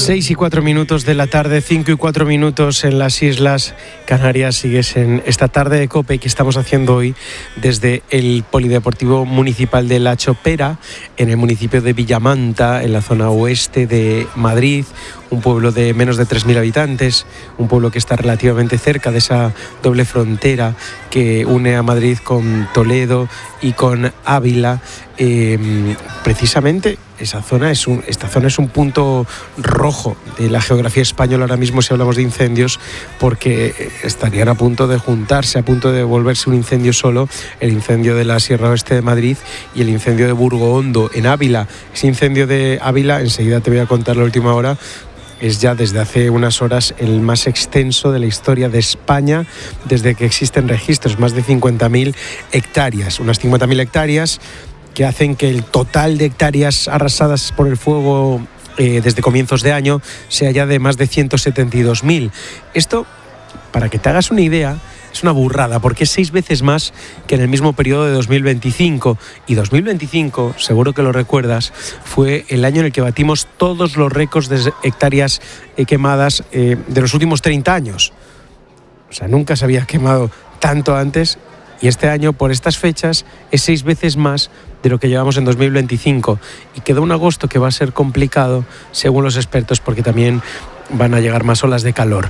6:04 de la tarde, 5:04 en las Islas Canarias. Sigues en esta tarde de COPE que estamos haciendo hoy desde el Polideportivo Municipal de La Chopera, en el municipio de Villamanta, en la zona oeste de Madrid, un pueblo de menos de 3.000 habitantes, un pueblo que está relativamente cerca de esa doble frontera que une a Madrid con Toledo y con Ávila. Precisamente esta zona es un punto rojo de la geografía española ahora mismo si hablamos de incendios, porque estarían a punto de juntarse, a punto de volverse un incendio solo, el incendio de la Sierra Oeste de Madrid y el incendio de Burgohondo en Ávila. Ese incendio de Ávila, enseguida te voy a contar la última hora, es ya desde hace unas horas el más extenso de la historia de España desde que existen registros, más de 50.000 hectáreas, unas 50.000 hectáreas que hacen que el total de hectáreas arrasadas por el fuego desde comienzos de año sea ya de más de 172.000. Esto, para que te hagas una idea, es una burrada, porque es 6 veces más que en el mismo periodo de 2025. Y 2025, seguro que lo recuerdas, fue el año en el que batimos todos los récords de hectáreas quemadas de los últimos 30 años. O sea, nunca se había quemado tanto antes. Y este año, por estas fechas, es 6 veces más de lo que llevamos en 2025. Y queda un agosto que va a ser complicado, según los expertos, porque también van a llegar más olas de calor.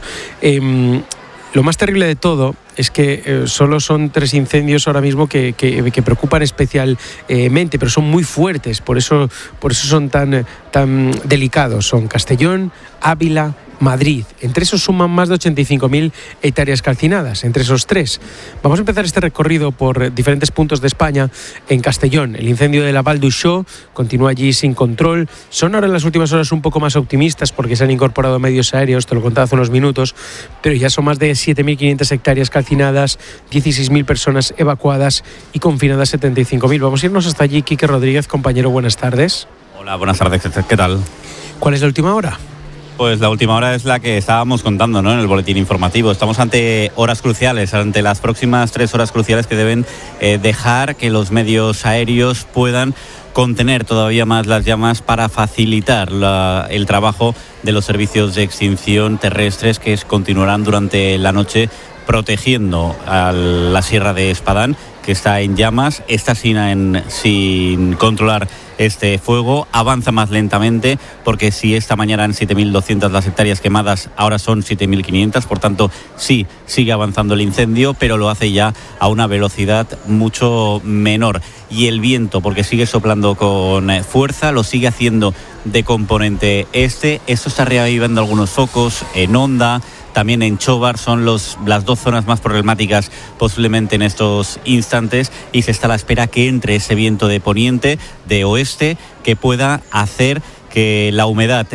Lo más terrible de todo es que solo son 3 incendios ahora mismo que preocupan especialmente, pero son muy fuertes, por eso son tan delicados. Son Castellón, Ávila, Madrid. Entre esos suman más de 85.000 hectáreas calcinadas, entre esos 3. Vamos a empezar este recorrido por diferentes puntos de España. En Castellón, el incendio de la Vall d'Uixó continúa allí sin control. Son ahora en las últimas horas un poco más optimistas porque se han incorporado medios aéreos, te lo contaba hace unos minutos, pero ya son más de 7.500 hectáreas calcinadas, 16.000 personas evacuadas y confinadas 75.000. Vamos a irnos hasta allí. Quique Rodríguez, compañero, buenas tardes. Hola, buenas tardes, ¿qué tal? ¿Cuál es la última hora? Pues la última hora es la que estábamos contando, ¿no?, en el boletín informativo. Estamos ante horas cruciales, ante las próximas 3 horas cruciales que deben dejar que los medios aéreos puedan contener todavía más las llamas para facilitar el trabajo de los servicios de extinción terrestres que continuarán durante la noche protegiendo a la Sierra de Espadán, que está en llamas, está sin controlar este fuego, avanza más lentamente, porque si esta mañana eran 7.200 las hectáreas quemadas, ahora son 7.500, por tanto sí sigue avanzando el incendio, pero lo hace ya a una velocidad mucho menor. Y el viento, porque sigue soplando con fuerza, lo sigue haciendo de componente este. Esto está reavivando algunos focos en Honda, también en Chobar. Son las 2 zonas más problemáticas posiblemente en estos instantes, y se está a la espera que entre ese viento de poniente, de oeste, que pueda hacer que la humedad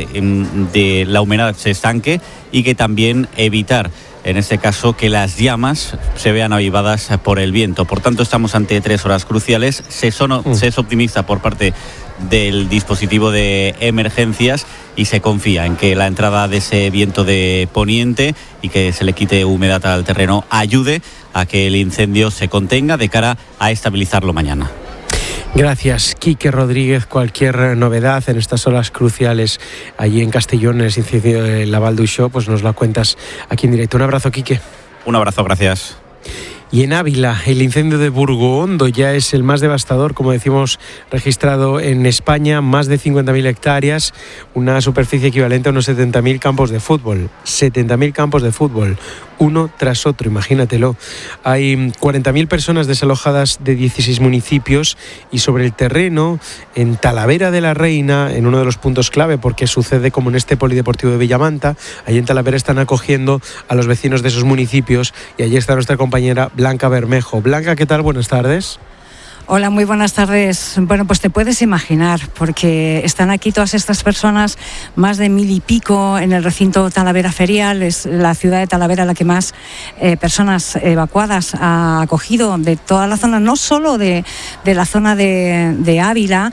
se estanque y que también evitar, en este caso, que las llamas se vean avivadas por el viento. Por tanto, estamos ante 3 horas cruciales. Se es optimista por parte del dispositivo de emergencias y se confía en que la entrada de ese viento de poniente y que se le quite humedad al terreno ayude a que el incendio se contenga de cara a estabilizarlo mañana. Gracias, Quique Rodríguez. Cualquier novedad en estas horas cruciales allí en Castellón, en el incendio de la Vall d'Uixó, pues nos la cuentas aquí en directo. Un abrazo, Quique. Un abrazo, gracias. Y en Ávila, el incendio de Burgohondo ya es el más devastador, como decimos, registrado en España. Más de 50.000 hectáreas, una superficie equivalente a unos 70.000 campos de fútbol. 70.000 campos de fútbol, uno tras otro, imagínatelo. Hay 40.000 personas desalojadas de 16 municipios, y sobre el terreno, en Talavera de la Reina, en uno de los puntos clave, porque sucede como en este polideportivo de Villamanta, allí en Talavera están acogiendo a los vecinos de esos municipios, y allí está nuestra compañera Blanca Bermejo. Blanca, ¿qué tal? Buenas tardes. Hola, muy buenas tardes. Bueno, pues te puedes imaginar, porque están aquí todas estas personas, más de 1.000 y pico en el recinto Talavera Ferial. Es la ciudad de Talavera la que más personas evacuadas ha acogido de toda la zona, no solo de la zona de Ávila,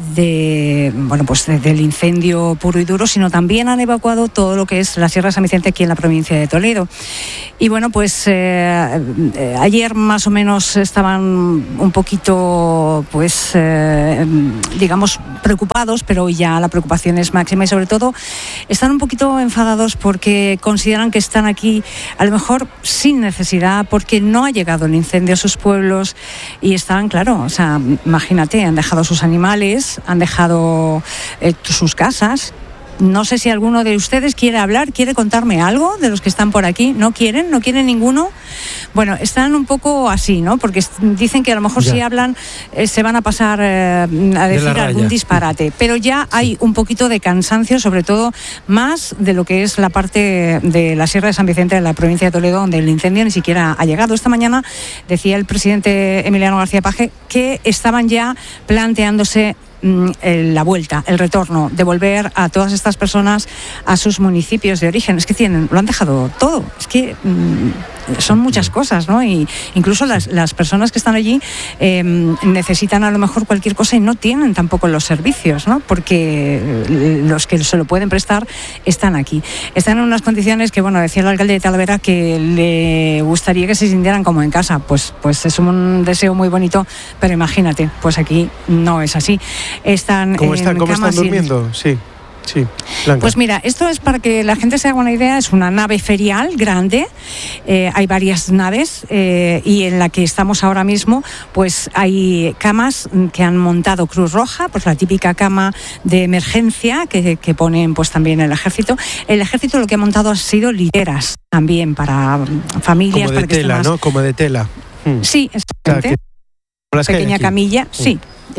del incendio puro y duro, sino también han evacuado todo lo que es la Sierra de San Vicente aquí en la provincia de Toledo. Y bueno, pues ayer más o menos estaban un poquito poquito, pues, digamos, preocupados, pero ya la preocupación es máxima y sobre todo están un poquito enfadados porque consideran que están aquí a lo mejor sin necesidad, porque no ha llegado el incendio a sus pueblos y están, claro, o sea, imagínate, han dejado sus animales, han dejado sus casas. No sé si alguno de ustedes quiere hablar, quiere contarme algo de los que están por aquí. ¿No quieren? ¿No quieren ninguno? Bueno, están un poco así, ¿no? Porque dicen que a lo mejor si hablan se van a pasar a decir algún disparate. Pero ya hay un poquito de cansancio, sobre todo más de lo que es la parte de la Sierra de San Vicente de la provincia de Toledo, donde el incendio ni siquiera ha llegado. Esta mañana decía el presidente Emiliano García Paje que estaban ya planteándose la vuelta, el retorno, devolver a todas estas personas a sus municipios de origen. Es que lo han dejado todo. Es que son muchas cosas, ¿no? Y incluso las personas que están allí necesitan a lo mejor cualquier cosa y no tienen tampoco los servicios, ¿no? Porque los que se lo pueden prestar están aquí. Están en unas condiciones que, bueno, decía el alcalde de Talavera que le gustaría que se sintieran como en casa. Pues es un deseo muy bonito, pero imagínate, pues aquí no es así. ¿Cómo están durmiendo? Sí, Blanca. Pues mira, esto es para que la gente se haga una idea. Es una nave ferial grande, hay varias naves y en la que estamos ahora mismo pues hay camas que han montado Cruz Roja, pues la típica cama de emergencia que ponen pues también el ejército. El ejército lo que ha montado ha sido literas también para familias. Como de tela, ¿no? Como de tela. Sí, exactamente. Pequeña camilla, sí.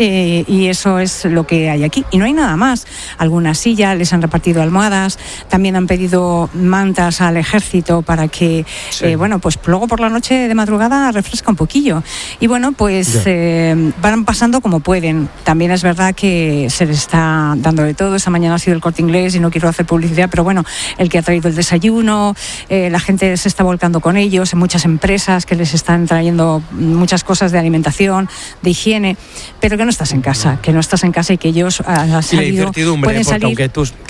Y eso es lo que hay aquí y no hay nada más. Algunas sillas, les han repartido almohadas, también han pedido mantas al ejército para que bueno, pues luego por la noche de madrugada refresca un poquillo y bueno, pues van pasando como pueden. También es verdad que se les está dando de todo. Esta mañana ha sido el Corte Inglés y no quiero hacer publicidad, pero bueno, el que ha traído el desayuno, la gente se está volcando con ellos, en muchas empresas que les están trayendo muchas cosas de alimentación, de higiene, pero que no estás en casa, y que ellos han salido, y la incertidumbre, pueden salir. Aunque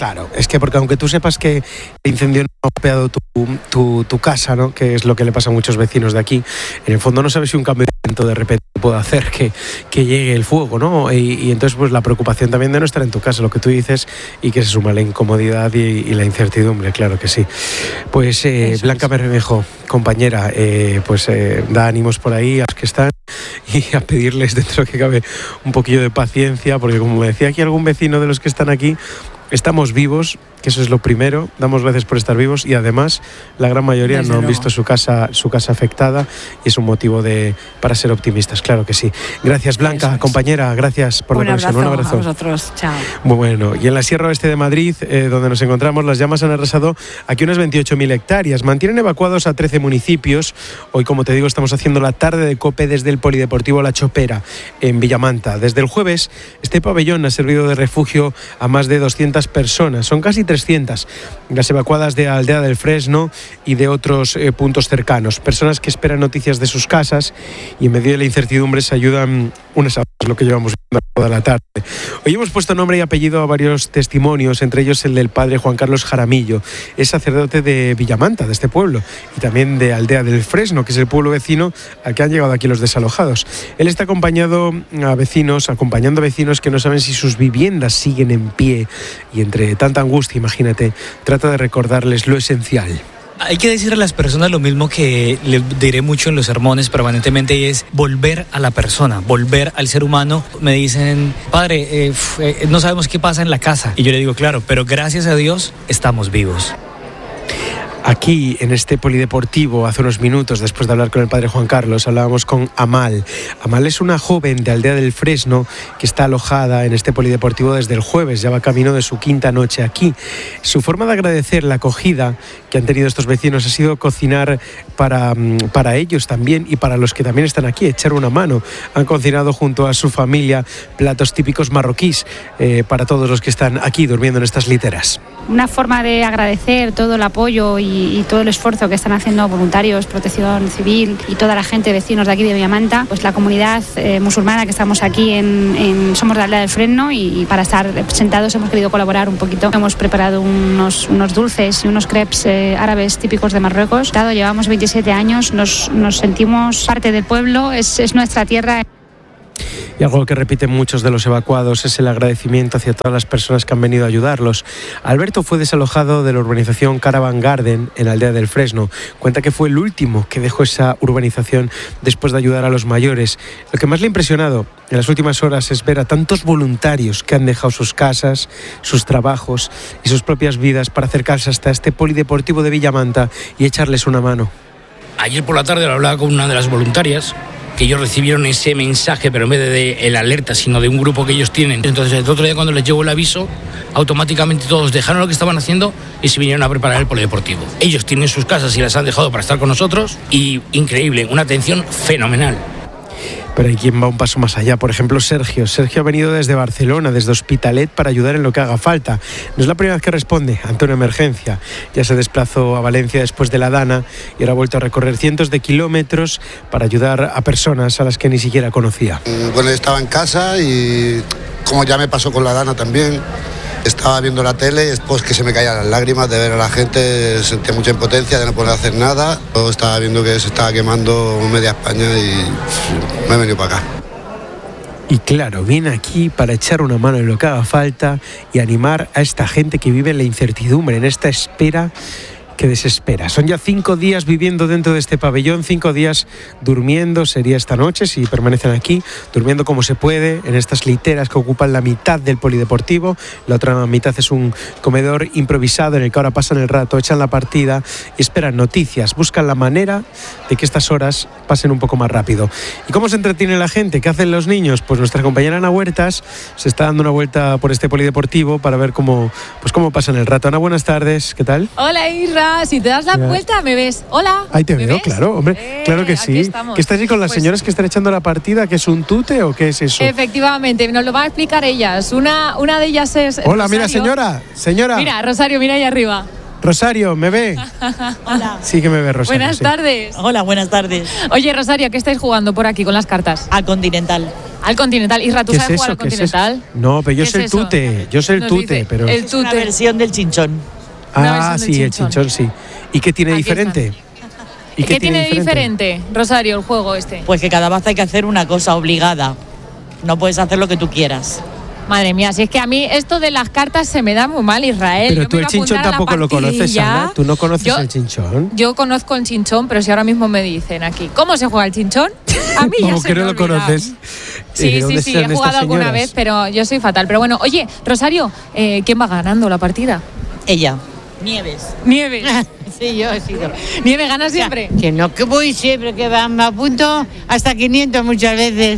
tú sepas que el incendio no ha golpeado tu casa, ¿no? Que es lo que le pasa a muchos vecinos de aquí, en el fondo no sabes si un cambio de viento de repente puede hacer que llegue el fuego, ¿no? Y entonces pues la preocupación también de no estar en tu casa, lo que tú dices, y que se suma la incomodidad y la incertidumbre, claro que sí. Pues Blanca Bermejo, compañera, da ánimos por ahí a los que están y a pedirles dentro que cabe un poquillo de paciencia, porque como me decía aquí algún vecino de los que están aquí, estamos vivos, que eso es lo primero, damos gracias por estar vivos y además la gran mayoría no han visto su casa afectada y es un motivo para ser optimistas, claro que sí. Gracias Blanca, compañera, gracias por la conexión. Un abrazo a vosotros, chao. Bueno, y en la Sierra Oeste de Madrid, donde nos encontramos, las llamas han arrasado aquí unas 28.000 hectáreas, mantienen evacuados a 13 municipios. Hoy, como te digo, estamos haciendo la tarde de COPE desde el Polideportivo La Chopera, en Villamanta. Desde el jueves, este pabellón ha servido de refugio a más de 200 personas, son casi 300 las evacuadas de Aldea del Fresno y de otros puntos cercanos. Personas que esperan noticias de sus casas y en medio de la incertidumbre se ayudan unas a otras, lo que llevamos viendo toda la tarde. Hoy hemos puesto nombre y apellido a varios testimonios, entre ellos el del padre Juan Carlos Jaramillo, es sacerdote de Villamanta, de este pueblo, y también de Aldea del Fresno, que es el pueblo vecino al que han llegado aquí los desalojados. Él está acompañando a vecinos que no saben si sus viviendas siguen en pie y entre tanta angustia, imagínate, trata de recordarles lo esencial. Hay que decirle a las personas lo mismo que le diré mucho en los sermones permanentemente, y es volver a la persona, volver al ser humano. Me dicen, padre, no sabemos qué pasa en la casa. Y yo le digo, claro, pero gracias a Dios estamos vivos. Aquí, en este polideportivo, hace unos minutos, después de hablar con el padre Juan Carlos, hablábamos con Amal. Amal es una joven de Aldea del Fresno que está alojada en este polideportivo desde el jueves, ya va camino de su quinta noche aquí. Su forma de agradecer la acogida que han tenido estos vecinos ha sido cocinar para ellos también y para los que también están aquí, echar una mano. Han cocinado junto a su familia platos típicos marroquíes para todos los que están aquí durmiendo en estas literas. Una forma de agradecer todo el apoyo y todo el esfuerzo que están haciendo voluntarios, Protección Civil y toda la gente, vecinos de aquí de Villamanta, pues la comunidad musulmana que estamos aquí somos de Aldea del Fresno, y para estar sentados hemos querido colaborar un poquito. Hemos preparado unos dulces y unos crepes árabes típicos de Marruecos. Llevamos 27 años, nos sentimos parte del pueblo, es nuestra tierra. Y algo que repiten muchos de los evacuados es el agradecimiento hacia todas las personas que han venido a ayudarlos. Alberto fue desalojado de la urbanización Caravan Garden en la aldea del Fresno. Cuenta que fue el último que dejó esa urbanización después de ayudar a los mayores. Lo que más le ha impresionado en las últimas horas es ver a tantos voluntarios que han dejado sus casas, sus trabajos y sus propias vidas para acercarse hasta este polideportivo de Villamanta y echarles una mano. Ayer por la tarde lo hablaba con una de las voluntarias, que ellos recibieron ese mensaje, pero en vez de el alerta, sino de un grupo que ellos tienen. Entonces el otro día cuando les llegó el aviso, automáticamente todos dejaron lo que estaban haciendo y se vinieron a preparar el polideportivo. Ellos tienen sus casas y las han dejado para estar con nosotros y increíble, una atención fenomenal. Pero hay quien va un paso más allá. Por ejemplo, Sergio. Sergio ha venido desde Barcelona, desde Hospitalet, para ayudar en lo que haga falta. No es la primera vez que responde ante una emergencia. Ya se desplazó a Valencia después de la Dana y ahora ha vuelto a recorrer cientos de kilómetros para ayudar a personas a las que ni siquiera conocía. Bueno, yo estaba en casa y, como ya me pasó con la Dana también, estaba viendo la tele y después que se me caían las lágrimas de ver a la gente, sentía mucha impotencia de no poder hacer nada. Yo estaba viendo que se estaba quemando media España y me he venido para acá. Y claro, viene aquí para echar una mano en lo que haga falta y animar a esta gente que vive en la incertidumbre, en esta espera que desespera. Son ya 5 días viviendo dentro de este pabellón, 5 días durmiendo, sería esta noche si permanecen aquí, durmiendo como se puede en estas literas que ocupan la mitad del polideportivo. La otra mitad es un comedor improvisado en el que ahora pasan el rato, echan la partida y esperan noticias, buscan la manera de que estas horas pasen un poco más rápido. ¿Y cómo se entretiene la gente? ¿Qué hacen los niños? Pues nuestra compañera Ana Huertas se está dando una vuelta por este polideportivo para ver cómo pasan el rato. Ana, buenas tardes, ¿qué tal? Hola, Isra. Si te das la vuelta, me ves. Hola. Ahí te veo, claro, hombre. Claro que sí. ¿Qué estás ahí con las señoras que están echando la partida? ¿Qué es un tute o qué es eso? Efectivamente, nos lo van a explicar ellas. Una de ellas es Hola, Rosario. Mira, señora. Mira, Rosario, mira ahí arriba. Rosario, ¿me ve? Hola. Sí que me ve, Rosario. Buenas tardes. Hola, buenas tardes. Oye, Rosario, ¿qué estáis jugando por aquí con las cartas? Al Continental. Al Continental. Isra, ¿tú sabes jugar al Continental? No, pero yo sé el tute. Yo sé el tute, pero... El tute. Una versión del chinchón. Ah, sí, el chinchón, sí. ¿Y qué tiene diferente? ¿Y qué tiene diferente, Rosario, el juego este? Pues que cada vez hay que hacer una cosa obligada. No puedes hacer lo que tú quieras. Madre mía, si es que a mí esto de las cartas se me da muy mal, Israel. Pero tú el chinchón tampoco lo conoces, Ana. ¿Tú no conoces el chinchón? Yo conozco el chinchón, pero si ahora mismo me dicen aquí, ¿cómo se juega el chinchón? A mí ya se que me no lo conoces. Sí, he jugado alguna vez, pero yo soy fatal. Pero bueno, oye, Rosario, ¿quién va ganando la partida? Ella. Nieves. Sí, yo he sido. ¿Nieves gana siempre? Que no, que voy siempre, que me apunto hasta 500 muchas veces.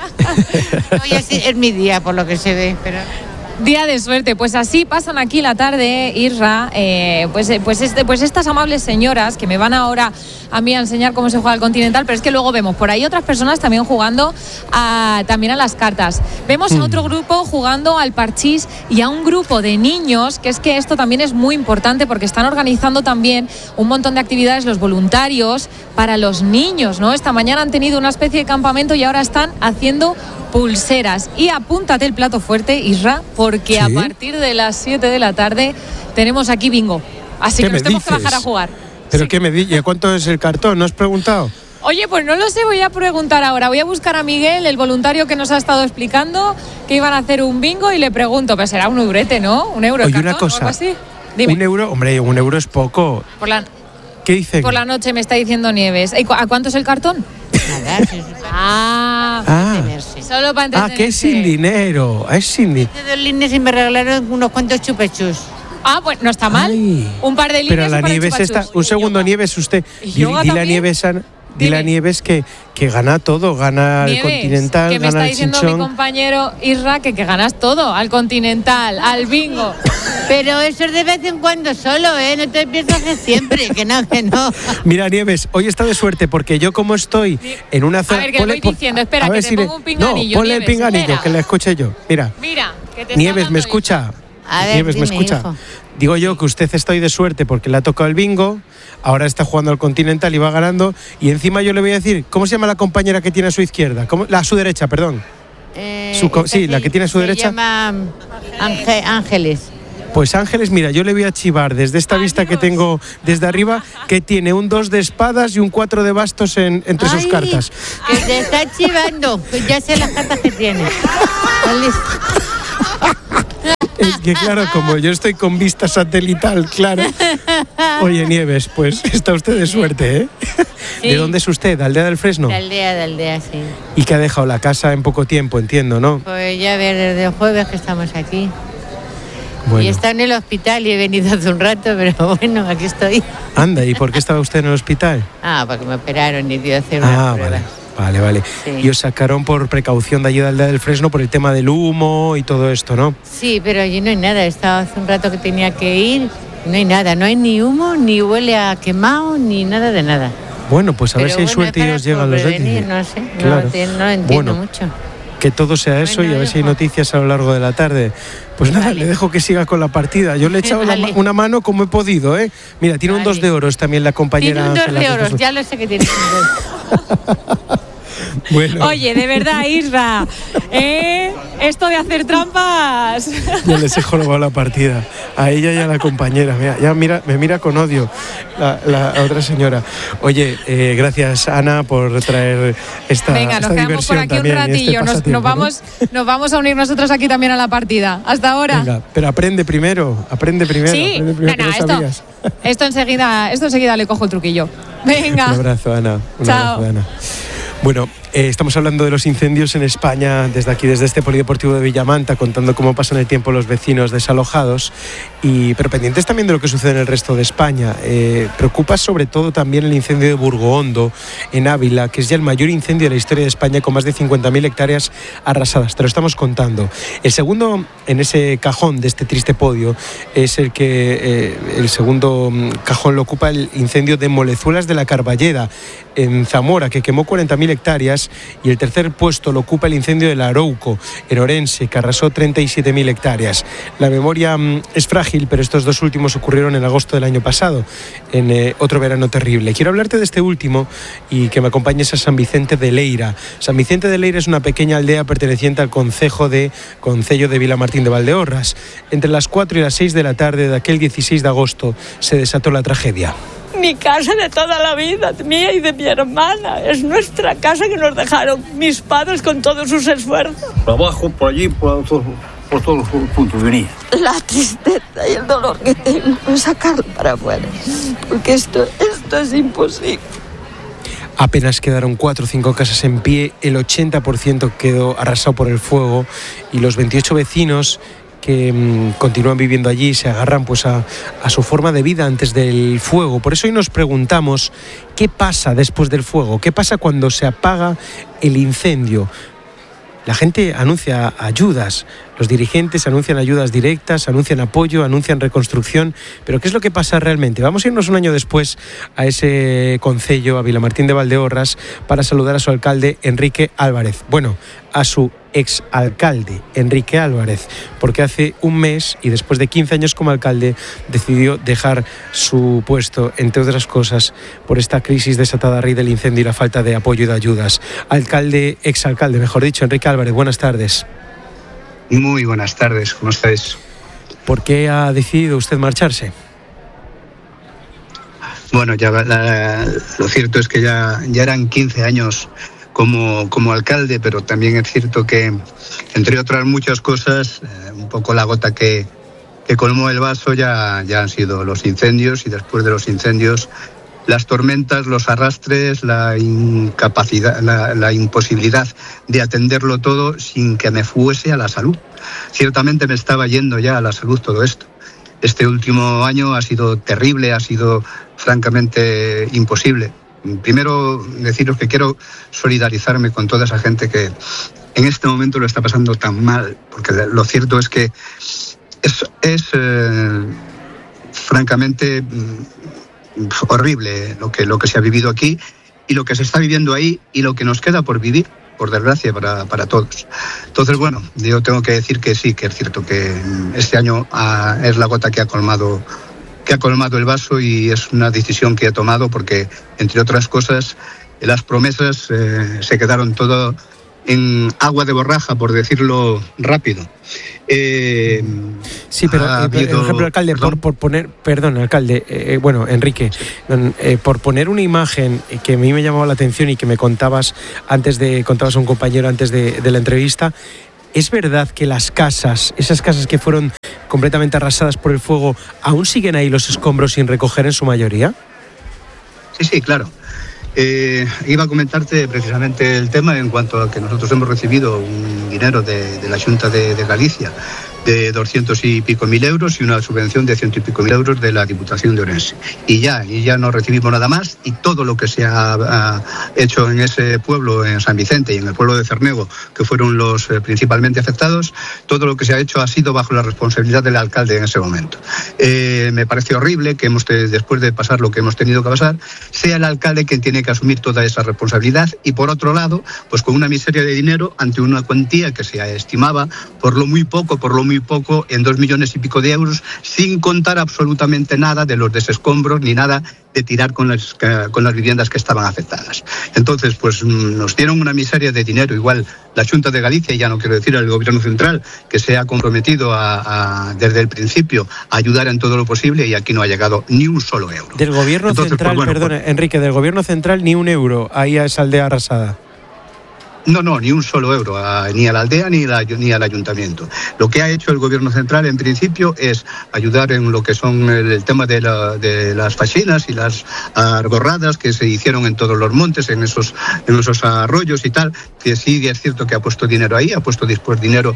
Hoy es mi día, por lo que se ve, pero... Día de suerte, pues así pasan aquí la tarde, Isra, pues estas amables señoras que me van ahora a mí a enseñar cómo se juega el Continental, pero es que luego vemos por ahí otras personas también jugando también a las cartas. Vemos a otro grupo jugando al parchís y a un grupo de niños, que es que esto también es muy importante porque están organizando también un montón de actividades los voluntarios para los niños, ¿no? Esta mañana han tenido una especie de campamento y ahora están haciendo pulseras. Y apúntate el plato fuerte, Isra, porque ¿sí? A partir de las 7 de la tarde tenemos aquí bingo. Así que nos tenemos que bajar a jugar. ¿Pero sí. qué me dices? ¿Cuánto es el cartón? ¿No has preguntado? Oye, pues no lo sé, voy a preguntar ahora. Voy a buscar a Miguel, el voluntario que nos ha estado explicando que iban a hacer un bingo y le pregunto, pero será un eurete, ¿no? Un euro. Oye, cartón, una cosa. ¿O algo así? Dime. Un euro, hombre, un euro es poco. ¿Qué dicen? Por la noche me está diciendo Nieves. ¿A cuánto es el cartón? Solo para entender. Que es sin dinero. Es sin dinero. Hace 2 líneas y me regalaron unos cuantos chupechus. Pues no está mal. Ay. Un par de líneas. Pero la Nieves está. Un segundo, Nieves, usted. Dile a Nieves que gana todo. Gana Nieves, el Continental, que me gana está el diciendo chinchón. mi compañero Isra que ganas todo. Al Continental, al bingo. Pero eso es de vez en cuando solo, no te piensas que siempre, que no. Mira, Nieves, hoy está de suerte porque yo como estoy en una zona... A ver, que le voy diciendo, espera, que te pongo un pinganillo. No, ponle Nieves, el pinganillo, espera. que le escuche yo. Mira, que te Nieves, ¿me escucha? A ver, Nieves, ¿me dime, escucha? hijo. Digo yo que usted está hoy de suerte porque le ha tocado el bingo, ahora está jugando al Continental y va ganando, y encima yo le voy a decir, ¿cómo se llama la compañera que tiene a su izquierda? A su derecha, perdón. Sí, la que tiene a su derecha. Se llama Ángeles. Pues Ángeles, mira, yo le voy a chivar desde esta vista que tengo desde arriba, que tiene un 2 de espadas y un 4 de bastos entre sus cartas. Que te está chivando, pues ya sé las cartas que tiene. Es que claro, como yo estoy con vista satelital, claro. Oye, Nieves, pues está usted de suerte, ¿eh? Sí. ¿De dónde es usted? ¿De Aldea del Fresno? De Aldea, sí. ¿Y que ha dejado la casa en poco tiempo, entiendo, no? Pues ya ver, desde el jueves que estamos aquí. Bueno. Y está en el hospital y he venido hace un rato, pero bueno, aquí estoy. Anda, ¿y por qué estaba usted en el hospital? Porque me operaron y dio a hacer unas pruebas. Vale. Sí. Y os sacaron por precaución de allí de Aldea del Fresno por el tema del humo y todo esto, ¿no? Sí, pero allí no hay nada. Estaba hace un rato que tenía que ir, no hay nada. No hay ni humo, ni huele a quemado, ni nada de nada. Bueno, pues a ver si hay suerte y os llegan los detalles. No sé, claro. no entiendo mucho. Que todo sea eso y a ver si hay noticias a lo largo de la tarde. Pues nada, le dejo que siga con la partida. Yo le he echado una mano como he podido, ¿eh? Mira, tiene un 2 de oros también la compañera. Tiene un 2 de oros, ya lo sé que tiene un 2. Bueno. Oye, de verdad, Isra, esto de hacer trampas. Ya les he jorobado la partida a ella y a la compañera. Me mira con odio la otra señora. Oye, gracias, Ana, por traer esta Venga, nos quedamos por aquí un ratillo. Nos vamos a unir nosotros aquí también a la partida. Hasta ahora. Venga, pero aprende primero. Sí, esto enseguida le cojo el truquillo. Venga. Un abrazo, Ana. Chao. Bueno, estamos hablando de los incendios en España desde aquí, desde este polideportivo de Villamanta, contando cómo pasan el tiempo los vecinos desalojados, pero pendientes también de lo que sucede en el resto de España. Preocupa sobre todo también el incendio de Burgohondo, en Ávila, que es ya el mayor incendio de la historia de España, con más de 50.000 hectáreas arrasadas. Te lo estamos contando. El segundo en ese cajón de este triste podio es el segundo cajón lo ocupa el incendio de Molezuelas de la Carballeda, en Zamora, que quemó 40.000 hectáreas, y el tercer puesto lo ocupa el incendio del Arouco, en Orense, que arrasó 37.000 hectáreas. La memoria es frágil, pero estos dos últimos ocurrieron en agosto del año pasado, en otro verano terrible. Quiero hablarte de este último y que me acompañes a San Vicente de Leira. San Vicente de Leira es una pequeña aldea perteneciente al concello de Vilamartín de Valdeorras. Entre las 4 y las 6 de la tarde de aquel 16 de agosto se desató la tragedia. Mi casa de toda la vida, mía y de mi hermana. Es nuestra casa que nos dejaron mis padres con todos sus esfuerzos. Por abajo, por allí, por todos los puntos venía. La tristeza y el dolor que tengo es sacarlo para afuera, porque esto es imposible. Apenas quedaron 4 o 5 casas en pie, el 80% quedó arrasado por el fuego, y los 28 vecinos que continúan viviendo allí se agarran pues a su forma de vida antes del fuego. Por eso hoy nos preguntamos qué pasa después del fuego, qué pasa cuando se apaga el incendio. La gente anuncia ayudas, los dirigentes anuncian ayudas directas, anuncian apoyo, anuncian reconstrucción, pero ¿qué es lo que pasa realmente? Vamos a irnos un año después a ese concello, a Vilamartín de Valdeorras, para saludar a su alcalde, Enrique Álvarez. Bueno, a su exalcalde, Enrique Álvarez, porque hace un mes y después de 15 años como alcalde decidió dejar su puesto, entre otras cosas, por esta crisis desatada a raíz del incendio y la falta de apoyo y de ayudas. Exalcalde, mejor dicho, Enrique Álvarez, buenas tardes. Muy buenas tardes, ¿cómo estáis? ¿Por qué ha decidido usted marcharse? Bueno, lo cierto es que ya eran 15 años como alcalde, pero también es cierto que, entre otras muchas cosas, un poco la gota que colmó el vaso ya han sido los incendios, y después de los incendios las tormentas, los arrastres, la incapacidad, la imposibilidad de atenderlo todo sin que me fuese a la salud. Ciertamente me estaba yendo ya a la salud todo esto. Este último año ha sido terrible, ha sido francamente imposible. Primero, deciros que quiero solidarizarme con toda esa gente que en este momento lo está pasando tan mal, porque lo cierto es que es francamente horrible lo que se ha vivido aquí y lo que se está viviendo ahí y lo que nos queda por vivir, por desgracia, para todos. Entonces, bueno, yo tengo que decir que sí, que es cierto que este año es la gota que ha colmado el vaso, y es una decisión que he tomado porque, entre otras cosas, las promesas se quedaron todo en agua de borraja, por decirlo rápido. Sí, pero por ejemplo, alcalde, por poner, perdón, alcalde, Enrique, por poner una imagen que a mí me llamaba la atención y que me contabas a un compañero antes de la entrevista. ¿Es verdad que las casas, esas casas que fueron completamente arrasadas por el fuego, aún siguen ahí los escombros sin recoger en su mayoría? Sí, claro. Iba a comentarte precisamente el tema en cuanto a que nosotros hemos recibido un dinero de la Xunta de Galicia de 200 y pico mil euros y una subvención de 100 y pico mil euros de la Diputación de Ourense. Y ya no recibimos nada más, y todo lo que se ha hecho en ese pueblo, en San Vicente y en el pueblo de Cernego, que fueron los principalmente afectados, todo lo que se ha hecho ha sido bajo la responsabilidad del alcalde en ese momento. Me parece horrible que después de pasar lo que hemos tenido que pasar, sea el alcalde quien tiene que asumir toda esa responsabilidad, y por otro lado, pues con una miseria de dinero ante una cuantía que se estimaba por lo muy poco, en 2 millones y pico de euros, sin contar absolutamente nada de los desescombros ni nada de tirar con las viviendas que estaban afectadas. Entonces, pues nos dieron una miseria de dinero. Igual la Xunta de Galicia, y ya no quiero decir el Gobierno central, que se ha comprometido desde el principio a ayudar en todo lo posible, y aquí no ha llegado ni un solo euro. Del Gobierno central, perdona, Enrique, del Gobierno central ni un euro ahí a esa aldea arrasada. No, ni un solo euro, ni a la aldea ni al ayuntamiento. Lo que ha hecho el Gobierno central en principio es ayudar en lo que son el tema de las faxinas y las argorradas que se hicieron en todos los montes, en esos arroyos y tal, que sí es cierto que ha puesto dinero ahí, ha puesto después dinero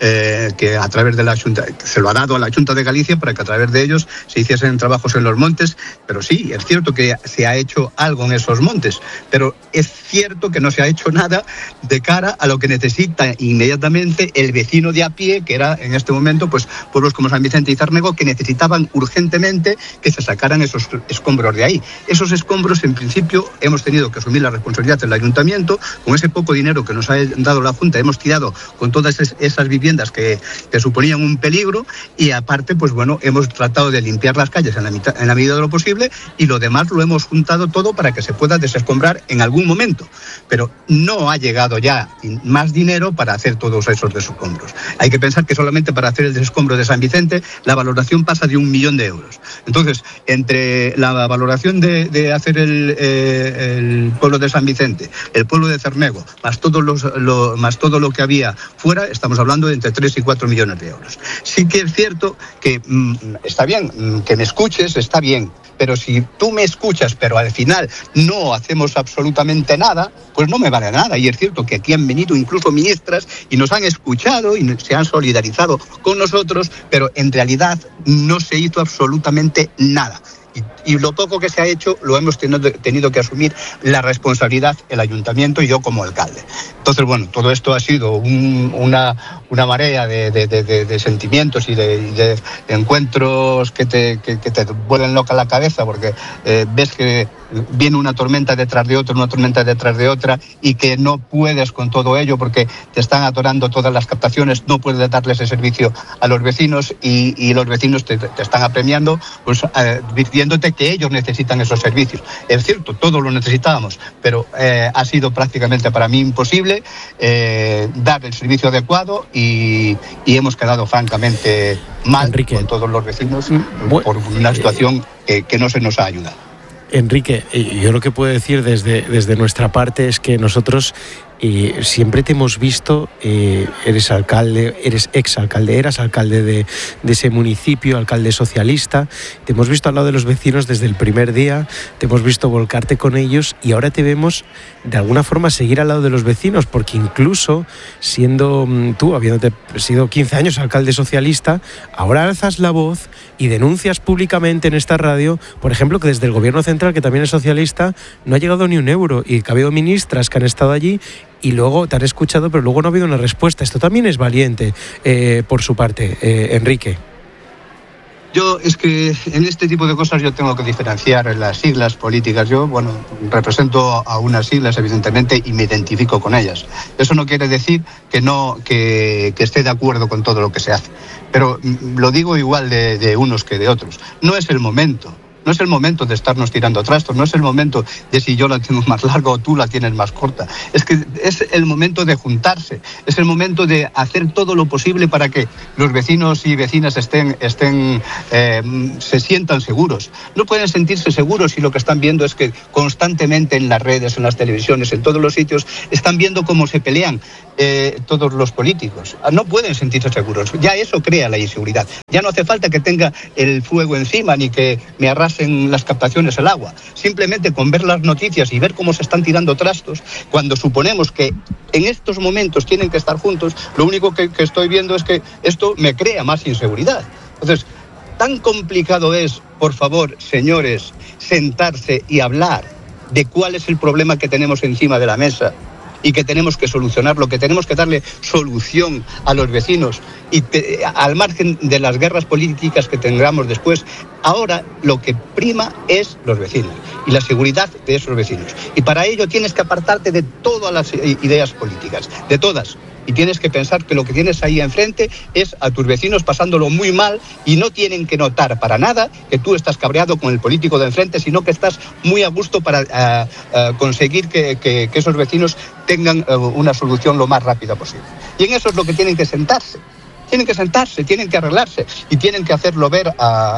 que a través de la Xunta, se lo ha dado a la Xunta de Galicia para que a través de ellos se hiciesen trabajos en los montes, pero sí, es cierto que se ha hecho algo en esos montes, pero es cierto que no se ha hecho nada de cara a lo que necesita inmediatamente el vecino de a pie, que era en este momento pues pueblos como San Vicente y Cernego, que necesitaban urgentemente que se sacaran esos escombros de ahí. Esos escombros, en principio, hemos tenido que asumir la responsabilidad del ayuntamiento. Con ese poco dinero que nos ha dado la Junta, hemos tirado con todas esas viviendas que suponían un peligro, y aparte, pues bueno, hemos tratado de limpiar las calles en la medida de lo posible, y lo demás lo hemos juntado todo para que se pueda desescombrar en algún momento. Pero no ha llegado ya más dinero para hacer todos esos desescombros. Hay que pensar que solamente para hacer el desescombro de San Vicente la valoración pasa de 1 millón de euros. Entonces, entre la valoración de hacer el pueblo de San Vicente, el pueblo de Cernego, más todo lo que había fuera, estamos hablando de entre 3 y 4 millones de euros. Sí que es cierto que está bien, que me escuches, está bien, pero si tú me escuchas, pero al final no hacemos absolutamente nada, pues no me vale nada. Y es cierto que aquí han venido incluso ministras y nos han escuchado y se han solidarizado con nosotros, pero en realidad no se hizo absolutamente nada. Y lo poco que se ha hecho lo hemos tenido que asumir la responsabilidad el ayuntamiento y yo como alcalde. Entonces, bueno, todo esto ha sido una marea de sentimientos y de encuentros que te vuelven loca la cabeza, porque ves que viene una tormenta detrás de otra, y que no puedes con todo ello porque te están atorando todas las captaciones, no puedes darle ese servicio a los vecinos, y los vecinos te están apremiando, pues diciéndote que ellos necesitan esos servicios. Es cierto, todos lo necesitábamos, pero ha sido prácticamente para mí imposible dar el servicio adecuado, y hemos quedado francamente mal, Enrique, con todos los vecinos por una situación que no se nos ha ayudado. Enrique, yo lo que puedo decir desde nuestra parte es que nosotros siempre te hemos visto, eres exalcalde, eras alcalde de ese municipio, alcalde socialista, te hemos visto al lado de los vecinos desde el primer día, te hemos visto volcarte con ellos, y ahora te vemos de alguna forma seguir al lado de los vecinos, porque incluso siendo tú, habiéndote sido 15 años alcalde socialista, ahora alzas la voz y denuncias públicamente en esta radio, por ejemplo, que desde el Gobierno central, que también es socialista, no ha llegado ni un euro, y que ha habido ministras que han estado allí y luego te han escuchado, pero luego no ha habido una respuesta. Esto también es valiente por su parte, Enrique. Yo es que en este tipo de cosas yo tengo que diferenciar las siglas políticas. Yo, bueno, represento a unas siglas, evidentemente, y me identifico con ellas. Eso no quiere decir que esté de acuerdo con todo lo que se hace. Pero lo digo igual de unos que de otros. No es el momento No es el momento de estarnos tirando trastos, no es el momento de si yo la tengo más larga o tú la tienes más corta. Es que es el momento de juntarse, es el momento de hacer todo lo posible para que los vecinos y vecinas se sientan seguros. No pueden sentirse seguros si lo que están viendo es que constantemente en las redes, en las televisiones, en todos los sitios, están viendo cómo se pelean todos los políticos. No pueden sentirse seguros. Ya eso crea la inseguridad. Ya no hace falta que tenga el fuego encima ni que me arrasen las captaciones el agua. Simplemente con ver las noticias y ver cómo se están tirando trastos, cuando suponemos que en estos momentos tienen que estar juntos, lo único que estoy viendo es que esto me crea más inseguridad. Entonces, tan complicado es, por favor, señores, sentarse y hablar de cuál es el problema que tenemos encima de la mesa y que tenemos que solucionarlo, que tenemos que darle solución a los vecinos y al margen de las guerras políticas que tengamos después. Ahora lo que prima es los vecinos y la seguridad de esos vecinos. Y para ello tienes que apartarte de todas las ideas políticas, de todas. Y tienes que pensar que lo que tienes ahí enfrente es a tus vecinos pasándolo muy mal y no tienen que notar para nada que tú estás cabreado con el político de enfrente, sino que estás muy a gusto para conseguir que esos vecinos tengan una solución lo más rápida posible. Y en eso es lo que tienen que sentarse. Tienen que sentarse, tienen que arreglarse y tienen que hacerlo ver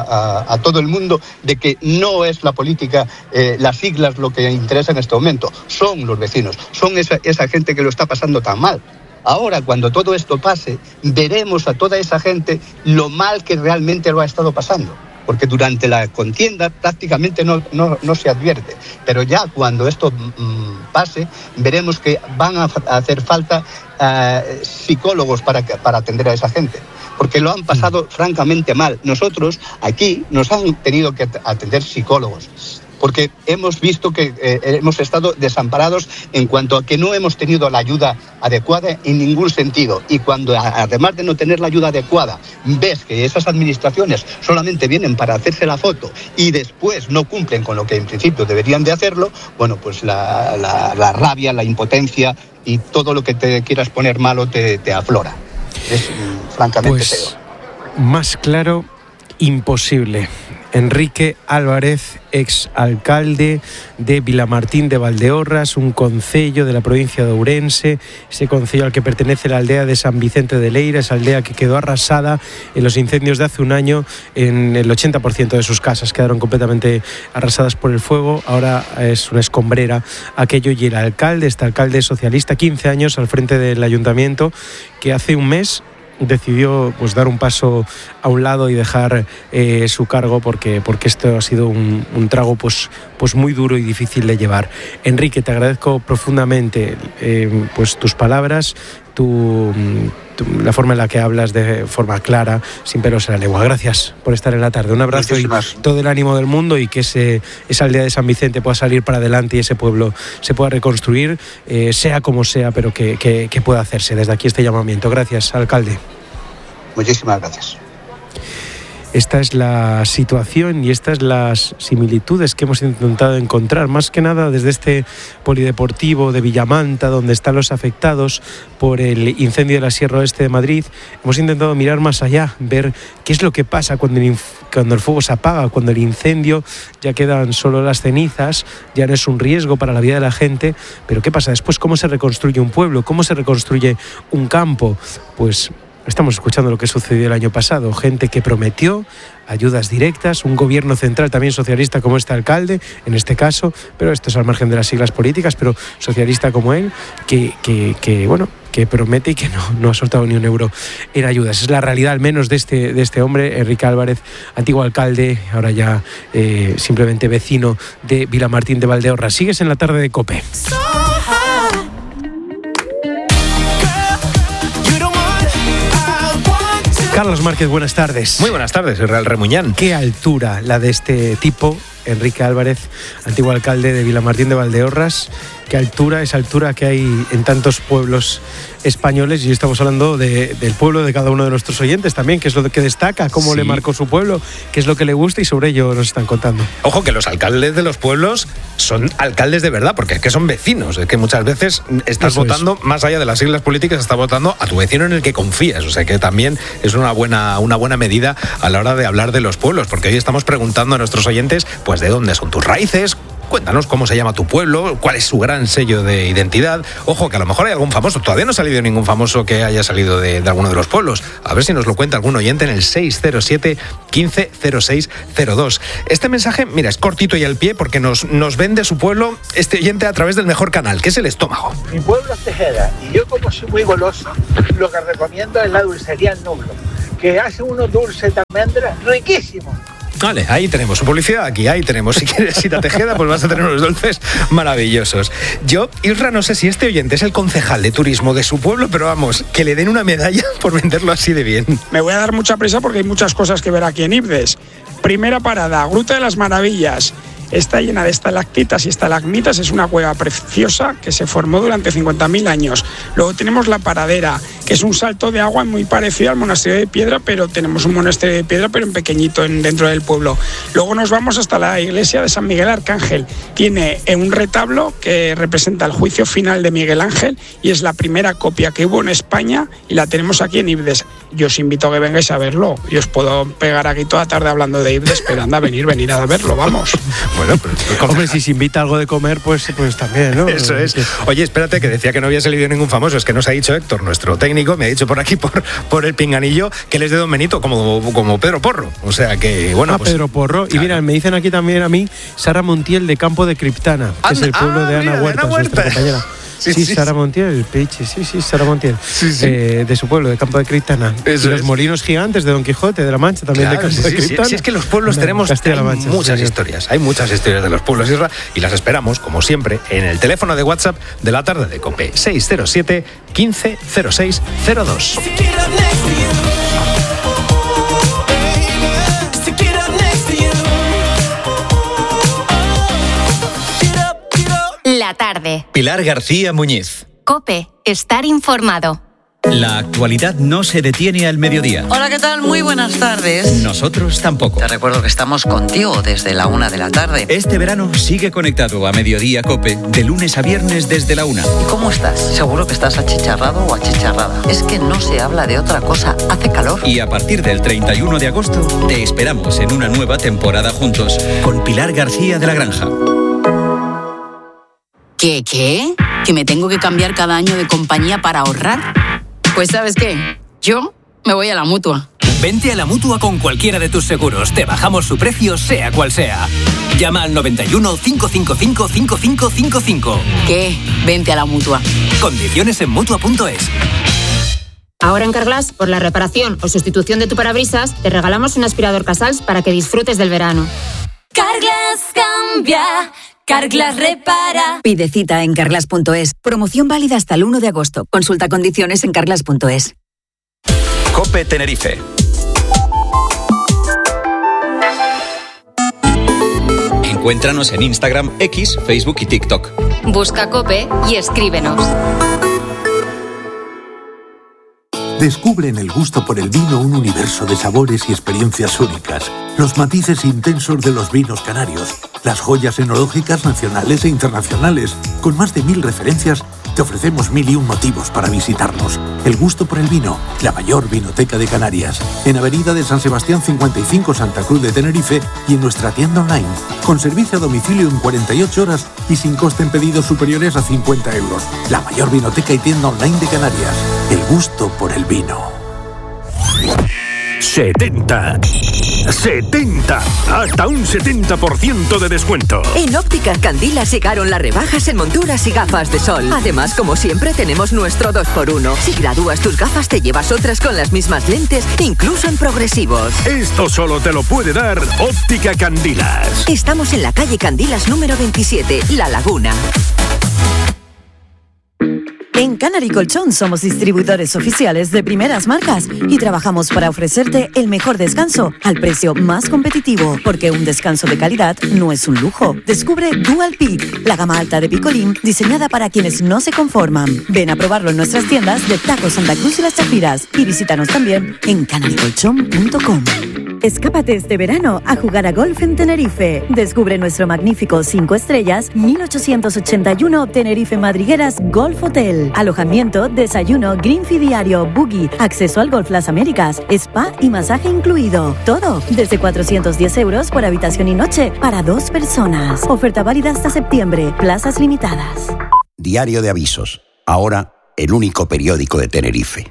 a todo el mundo de que no es la política, las siglas lo que interesa en este momento. Son los vecinos, son esa gente que lo está pasando tan mal. Ahora, cuando todo esto pase, veremos a toda esa gente lo mal que realmente lo ha estado pasando. Porque durante la contienda prácticamente no se advierte. Pero ya cuando esto pase, veremos que van a hacer falta psicólogos para atender a esa gente. Porque lo han pasado francamente mal. Nosotros, aquí, nos han tenido que atender psicólogos. Porque hemos visto que hemos estado desamparados en cuanto a que no hemos tenido la ayuda adecuada en ningún sentido. Y cuando, además de no tener la ayuda adecuada, ves que esas administraciones solamente vienen para hacerse la foto y después no cumplen con lo que en principio deberían de hacerlo, bueno, pues la rabia, la impotencia y todo lo que te quieras poner malo te aflora. Es francamente feo. Más claro, imposible. Enrique Álvarez, exalcalde de Vilamartín de Valdeorras, un concello de la provincia de Ourense, ese concello al que pertenece la aldea de San Vicente de Leira, esa aldea que quedó arrasada en los incendios de hace un año. En el 80% de sus casas quedaron completamente arrasadas por el fuego. Ahora es una escombrera aquello, y el alcalde, este alcalde socialista, 15 años al frente del ayuntamiento, que hace un mes decidió pues dar un paso a un lado y dejar su cargo porque esto ha sido un trago pues muy duro y difícil de llevar. Enrique, te agradezco profundamente pues tus palabras, la forma en la que hablas de forma clara, sin pelos en la lengua. Gracias por estar en la tarde. Un abrazo. Muchísimas. Y todo el ánimo del mundo, y que esa aldea de San Vicente pueda salir para adelante y ese pueblo se pueda reconstruir, sea como sea, pero que pueda hacerse. Desde aquí este llamamiento. Gracias, alcalde. Muchísimas gracias. Esta es la situación y estas las similitudes que hemos intentado encontrar, más que nada desde este polideportivo de Villamanta, donde están los afectados por el incendio de la Sierra Oeste de Madrid. Hemos intentado mirar más allá, ver qué es lo que pasa cuando el fuego se apaga, cuando el incendio ya quedan solo las cenizas, ya no es un riesgo para la vida de la gente, pero ¿qué pasa después? ¿Cómo se reconstruye un pueblo? ¿Cómo se reconstruye un campo? Pues estamos escuchando lo que sucedió el año pasado, gente que prometió ayudas directas, un gobierno central también socialista como este alcalde, en este caso, pero esto es al margen de las siglas políticas, pero socialista como él, que promete y que no ha soltado ni un euro en ayudas. Es la realidad al menos de este hombre, Enrique Álvarez, antiguo alcalde, ahora ya simplemente vecino de Vilamartín de Valdeorras. Sigues en la tarde de COPE. Carlos Márquez, buenas tardes. Muy buenas tardes, Israel Remuñán. Qué altura la de este tipo, Enrique Álvarez, antiguo alcalde de Vilamartín de Valdeorras, esa altura que hay en tantos pueblos españoles, y estamos hablando del pueblo de cada uno de nuestros oyentes también, qué es lo que destaca, cómo le marcó su pueblo, qué es lo que le gusta, y sobre ello nos están contando. Ojo, que los alcaldes de los pueblos son alcaldes de verdad, porque es que son vecinos, es que muchas veces estás votando, más allá de las siglas políticas, estás votando a tu vecino en el que confías, o sea que también es una buena medida a la hora de hablar de los pueblos, porque hoy estamos preguntando a nuestros oyentes, pues de dónde son tus raíces. Cuéntanos cómo se llama tu pueblo, cuál es su gran sello de identidad. Ojo, que a lo mejor hay algún famoso. Todavía no ha salido ningún famoso que haya salido de alguno de los pueblos. A ver si nos lo cuenta algún oyente en el 607 15 06 02. Este mensaje, mira, es cortito y al pie, porque nos vende su pueblo este oyente a través del mejor canal, que es el estómago. Mi pueblo es Tejeda, y yo, como soy muy goloso, lo que recomiendo es la dulcería Nublo, que hace unos dulces de almendras riquísimos. Vale, ahí tenemos su publicidad, ahí tenemos. Si quieres ir a Tejeda, pues vas a tener unos dulces maravillosos. Yo, Isra, no sé si este oyente es el concejal de turismo de su pueblo, pero vamos, que le den una medalla por venderlo así de bien. Me voy a dar mucha prisa porque hay muchas cosas que ver aquí en Ibdes. Primera parada, Gruta de las Maravillas. Está llena de estalactitas y estalagmitas, es una cueva preciosa que se formó durante 50.000 años. Luego tenemos la Paradera, que es un salto de agua muy parecido al monasterio de piedra, pero tenemos un monasterio de piedra, pero en pequeñito dentro del pueblo. Luego nos vamos hasta la iglesia de San Miguel Arcángel. Tiene un retablo que representa el juicio final de Miguel Ángel y es la primera copia que hubo en España y la tenemos aquí en Ibdes. Yo os invito a que vengáis a verlo. Yo os puedo pegar aquí toda tarde hablando de Ibdes, pero anda, venir a verlo, vamos. Bueno, pero hombre, si se invita algo de comer, pues también, ¿no? Eso es. Oye, espérate, que decía que no había salido ningún famoso. Es que nos ha dicho Héctor, nuestro técnico, me ha dicho por aquí, por el pinganillo, que él es de Don Benito, como Pedro Porro. O sea que, bueno, pues, Pedro Porro. Claro. Y mira, me dicen aquí también a mí Sara Montiel de Campo de Criptana, que es el pueblo de Ana Huertas, nuestra compañera. Sí, Sara Montiel, sí, Sara Montiel, de su pueblo, de Campo de Criptana. Eso los molinos gigantes de Don Quijote de la Mancha, también de Campo de Criptana. Sí, es que los pueblos tenemos muchas historias, hay muchas historias de los pueblos, Isra, y las esperamos, como siempre, en el teléfono de WhatsApp de la tarde de COPE, 607 15 06 02. La tarde. Pilar García Muñiz. COPE. Estar informado. La actualidad no se detiene al mediodía. Hola, ¿qué tal? Muy buenas tardes. Nosotros tampoco. Te recuerdo que estamos contigo desde la 1 de la tarde. Este verano sigue conectado a Mediodía COPE de lunes a viernes desde la 1. ¿Y cómo estás? ¿Seguro que estás achicharrado o achicharrada? Es que no se habla de otra cosa. Hace calor. Y a partir del 31 de agosto te esperamos en una nueva temporada juntos con Pilar García de la Granja. ¿Qué? ¿Que me tengo que cambiar cada año de compañía para ahorrar? Pues ¿sabes qué? Yo me voy a la Mutua. Vente a la Mutua con cualquiera de tus seguros. Te bajamos su precio, sea cual sea. Llama al 91 555 5555. ¿Qué? Vente a la Mutua. Condiciones en Mutua.es. Ahora en Carglass, por la reparación o sustitución de tu parabrisas, te regalamos un aspirador Casals para que disfrutes del verano. Carglass cambia. Carglass repara. Pide cita en Carglass.es. Promoción válida hasta el 1 de agosto. Consulta condiciones en Carglass.es. COPE Tenerife. Encuéntranos en Instagram, X, Facebook y TikTok. Busca COPE y escríbenos. Descubre en el gusto por el vino un universo de sabores y experiencias únicas. Los matices intensos de los vinos canarios, las joyas enológicas nacionales e internacionales. Con más de 1000 referencias, te ofrecemos 1001 motivos para visitarnos. El gusto por el vino, la mayor vinoteca de Canarias. En Avenida de San Sebastián 55, Santa Cruz de Tenerife, y en nuestra tienda online. Con servicio a domicilio en 48 horas y sin coste en pedidos superiores a 50 euros. La mayor vinoteca y tienda online de Canarias. El gusto por el vino. 70. Hasta un 70% de descuento. En Ópticas Candilas llegaron las rebajas en monturas y gafas de sol. Además, como siempre, tenemos nuestro 2x1. Si gradúas tus gafas, te llevas otras con las mismas lentes, incluso en progresivos. Esto solo te lo puede dar Óptica Candilas. Estamos en la calle Candilas número 27, La Laguna. En Canary Colchón somos distribuidores oficiales de primeras marcas y trabajamos para ofrecerte el mejor descanso al precio más competitivo, porque un descanso de calidad no es un lujo. Descubre Dual Peak, la gama alta de Picolín diseñada para quienes no se conforman. Ven a probarlo en nuestras tiendas de Taco Santa Cruz y Las Chafiras y visítanos también en canarycolchón.com. Escápate este verano a jugar a golf en Tenerife. Descubre nuestro magnífico 5 estrellas 1881 Tenerife Madrigueras Golf Hotel. Alojamiento, desayuno, green fee diario, buggy, acceso al Golf Las Américas, spa y masaje incluido. Todo desde 410 euros por habitación y noche para 2 personas. Oferta válida hasta septiembre. Plazas limitadas. Diario de Avisos. Ahora, el único periódico de Tenerife.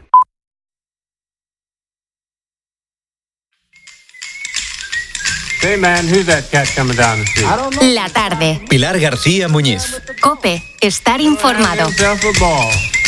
Hey man, who's that cat coming down the street? La tarde. Pilar García Muñiz. COPE. Estar informado.